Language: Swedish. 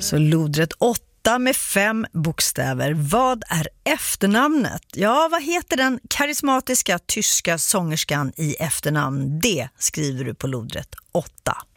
Så lodrätt 8 med 5 bokstäver. Vad är efternamnet? Ja, vad heter den karismatiska tyska sångerskan i efternamn? Det skriver du på lodrätt 8.